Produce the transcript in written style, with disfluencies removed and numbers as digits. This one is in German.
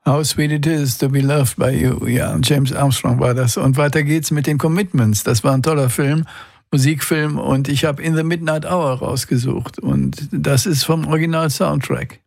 How Sweet It Is to Be Loved by You. Ja, James Armstrong war das. Und weiter geht's mit den Commitments. Das war ein toller Film, Musikfilm. Und ich habe In the Midnight Hour rausgesucht. Und das ist vom Original-Soundtrack.